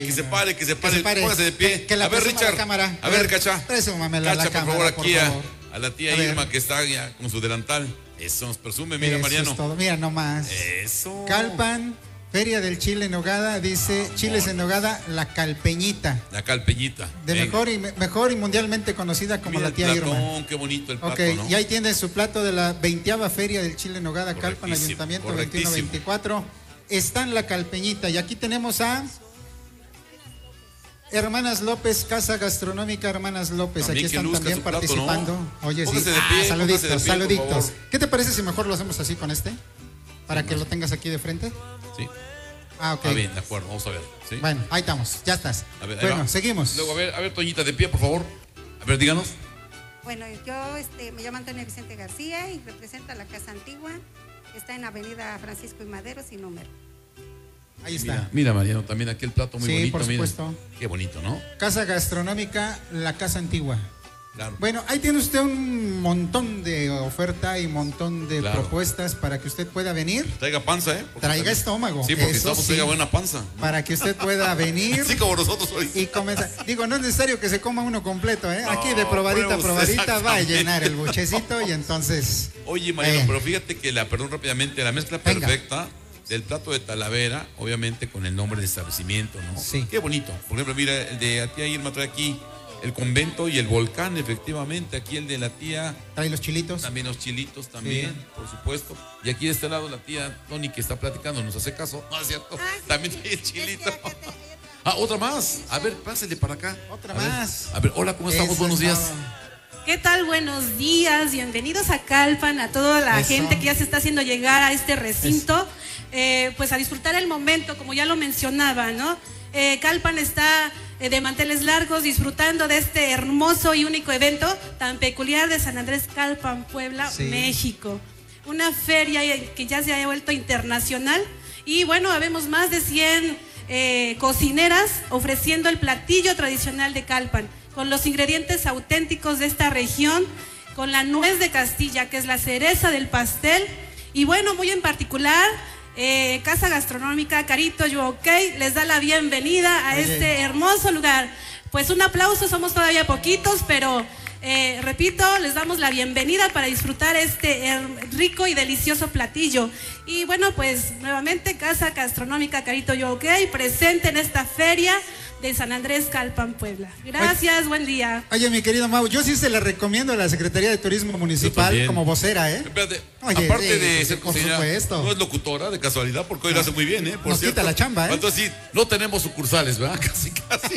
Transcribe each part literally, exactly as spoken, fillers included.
Que se pare, que se pare, que se pare. póngase de pie. Que, que la a ver, Richard, la cámara. a ver, Cacha. Presúmamela Cacha, la por cámara, favor, aquí por a, favor. a la tía A Irma ver. que está ya con su delantal. Eso nos presume, mira, Eso Mariano. es todo. Mira nomás. Eso. Calpan, Feria del Chile en Nogada, dice Ah, Chiles bueno. en Nogada, la Calpeñita. La calpeñita. De Venga. mejor y, mejor y mundialmente conocida como Mira la tía el Irma. platón, qué bonito el plato, Ok, ¿no? y ahí tiene su plato de la veinteava Feria del Chile en Nogada, Calpan, Correctísimo, Ayuntamiento correctísimo. veintiuno veinticuatro. Está en la Calpeñita. Y aquí tenemos a Hermanas López, Casa Gastronómica Hermanas López. También Aquí que están luzca también su plato, participando. ¿no? Oye, sí. Póngase de Ah, pie, saluditos, póngase de pie, por saluditos. favor. ¿Qué te parece si mejor lo hacemos así con este? Para que lo tengas aquí de frente. Sí. Ah, ok. Ah, bien, de acuerdo, vamos a ver. ¿sí? Bueno, ahí estamos, ya estás. A ver, ahí Bueno, va. seguimos. Luego, a ver, a ver, Toñita, de pie, por favor. A ver, díganos. Bueno, yo este, me llamo Antonio Vicente García y represento a la Casa Antigua, que está en Avenida Francisco y Madero, sin número. Ahí está. Mira, mira, Mariano, también aquí el plato muy Sí, bonito. por mira. supuesto. Qué bonito, ¿no? Casa Gastronómica, la Casa Antigua. Claro. Bueno, ahí tiene usted un montón de oferta y montón de Claro. propuestas para que usted pueda venir. Traiga panza, ¿eh? Porque Traiga también- estómago. Sí, porque eso estamos sí, traiga buena panza. para que usted pueda venir Así como nosotros hoy. y comenzar. Digo, no es necesario que se coma uno completo, ¿eh? No, Aquí de probadita a prueba usted, probadita va a exactamente. llenar el buchecito y entonces... Oye, Mariano, Eh. pero fíjate que la, perdón rápidamente, la mezcla Venga. perfecta del plato de Talavera, obviamente con el nombre de establecimiento, ¿no? Sí. Qué bonito. Por ejemplo, mira, el de la tía Irma trae aquí el convento y el volcán, efectivamente. Aquí el de la tía, Trae los chilitos. también los chilitos, también, Sí. por supuesto. Y aquí de este lado la tía Tony que está platicando, nos hace caso, ¿no es cierto? Ah, sí, también sí. trae el chilito. Es que acá te- Ah, otra más. A ver, pásele para acá. Otra A ver, más. A ver, hola, ¿cómo estamos? Eso Buenos es días. todo. ¿Qué tal? Buenos días, bienvenidos a Calpan, a toda la Eso. gente que ya se está haciendo llegar a este recinto, eh, pues a disfrutar el momento, como ya lo mencionaba, ¿no? Eh, Calpan está eh, de manteles largos, disfrutando de este hermoso y único evento tan peculiar de San Andrés Calpan, Puebla, Sí. México. Una feria que ya se ha vuelto internacional y bueno, habemos más de cien eh, cocineras ofreciendo el platillo tradicional de Calpan, con los ingredientes auténticos de esta región, con la nuez de Castilla, que es la cereza del pastel, y bueno, muy en particular, eh, Casa Gastronómica Carito You OK les da la bienvenida a Oye. este hermoso lugar. Pues un aplauso, somos todavía poquitos, pero eh, repito, les damos la bienvenida para disfrutar este eh, rico y delicioso platillo. Y bueno, pues nuevamente Casa Gastronómica Carito You OK presente en esta feria de San Andrés Calpan, Puebla. Gracias, buen día. Oye, mi querido Mau, yo sí se la recomiendo a la Secretaría de Turismo Yo Municipal también. como vocera, ¿eh? Espérate, Oye, aparte sí, de sí, ser por cocinera, supuesto. no es locutora de casualidad, porque hoy lo hace muy bien, ¿eh? Por Nos cierto. quita la chamba, ¿eh? Entonces sí, no tenemos sucursales, ¿verdad? Casi, casi.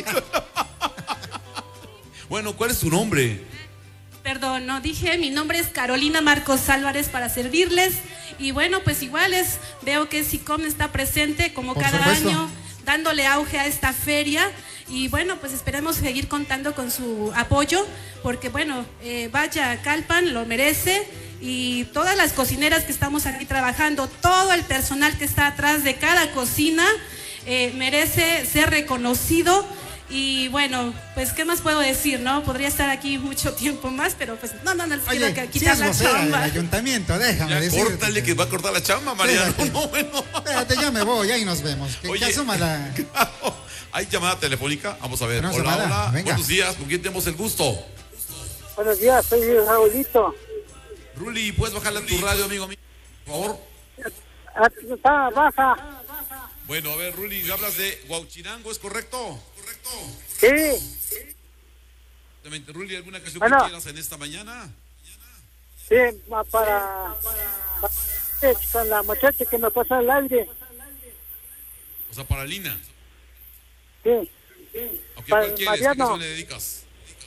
Bueno, ¿cuál es tu nombre? Perdón, no dije, mi nombre es Carolina Marcos Álvarez para servirles. Y bueno, pues igual es, veo que SICOM está presente como Por cada supuesto. año, dándole auge a esta feria. Y bueno, pues esperemos seguir contando con su apoyo, porque bueno, eh, vaya, Calpan lo merece. Y todas las cocineras que estamos aquí trabajando, todo el personal que está atrás de cada cocina, eh, merece ser reconocido. Y bueno, pues qué más puedo decir, ¿no? Podría estar aquí mucho tiempo más, pero pues no, no, no les quiero Oye, que- si quitar es la vocera del chamba. ayuntamiento, déjame Ya decirte. córtale que va a cortar la chamba, Mariano. Espérate. No, bueno. Espérate, ya me voy, ahí nos vemos. Que, Oye, que asuma la... claro. Hay llamada telefónica. Vamos a ver. Tenemos Hola, llamada, hola. venga. Buenos días. ¿Con quién tenemos el gusto? Buenos días, soy Raulito. Ruli, ¿puedes bajarle a tu radio, amigo mío? Por favor. Ah, Está baja. Bueno, a ver, Ruli, hablas de Huauchinango, ¿es correcto? Correcto. Sí, Exactamente. Ruli, ¿alguna canción Bueno. que quieras en esta mañana? sí, va para, para con la muchacha que me pasa el aire. O sea, para Lina. Sí, ¿A qué Para cuál quieres? ¿Qué Mariano. canción le dedicas?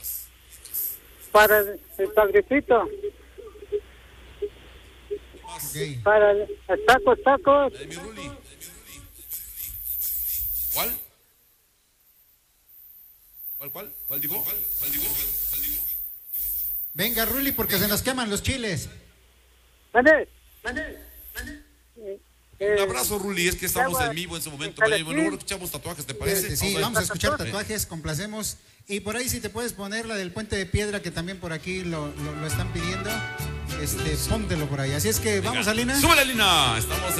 para el, el padrecito, Ok. para el, el taco, taco, La de mi Ruli. ¿Cuál? ¿Cuál, cuál? ¿Cuál dijo? ¿Cuál, cuál dijo? ¿Cuál dijo? Venga, Ruli, porque se nos queman los chiles. ¿Mande? Eh, Un eh, abrazo, Ruli, es que estamos agua, en vivo en ese momento. cada Mariano. Bueno, quien. luego escuchamos tatuajes, ¿te parece? Este, sí, ver. vamos a escuchar Tatuajes. tatuajes, complacemos. Y por ahí si te puedes poner la del Puente de Piedra, que también por aquí lo, lo, lo están pidiendo. Este, póntelo por ahí. Así es que vamos, Venga. Alina. ¡Súbele, Lina! Estamos en